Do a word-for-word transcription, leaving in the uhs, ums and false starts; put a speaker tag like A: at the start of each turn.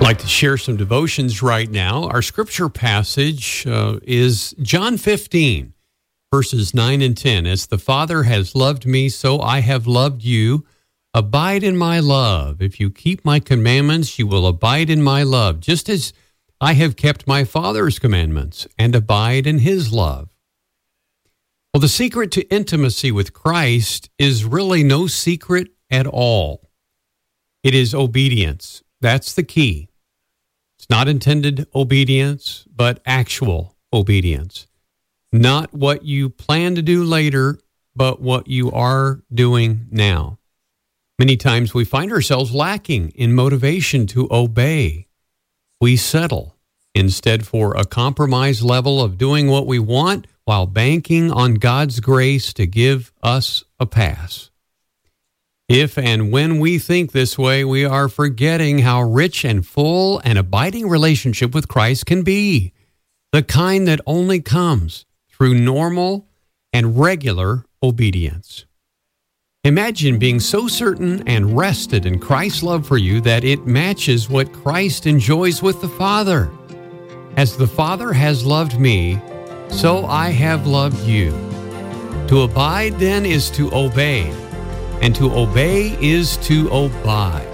A: I'd like to share some devotions right now. Our scripture passage uh, is John fifteen, verses nine and ten. As the Father has loved me, so I have loved you. Abide in my love. If you keep my commandments, you will abide in my love, just as I have kept my Father's commandments and abide in his love. Well, the secret to intimacy with Christ is really no secret at all. It is obedience. That's the key. It's not intended obedience, but actual obedience. Not what you plan to do later, but what you are doing now. Many times we find ourselves lacking in motivation to obey. We settle instead for a compromise level of doing what we want while banking on God's grace to give us a pass. If and when we think this way, we are forgetting how rich and full an abiding relationship with Christ can be, the kind that only comes through normal and regular obedience. Imagine being so certain and rested in Christ's love for you that it matches what Christ enjoys with the Father. As the Father has loved me, so I have loved you. To abide then is to obey, and to obey is to abide.